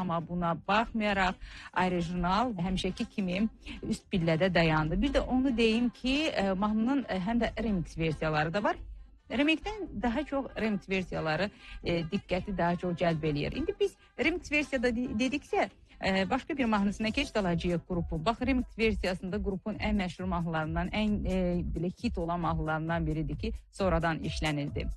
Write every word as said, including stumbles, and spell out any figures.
amma buna baxmayaraq orijinal həmişəki kimi üst pillədə dayandı. Bir də onu deyim ki, mahnının həm də remix versiyaları da var. Remixdən daha çox remix versiyaları e, diqqəti daha çox cəlb eləyir. İndi biz remix versiyada dediksə, e, başqa bir mahnısına keç dalacağıq qrupu. Bax, remix versiyasında qrupun ən məşhur mahnılarından, ən e, belə hit olan mahnılarından biridir ki, sonradan işlənildi.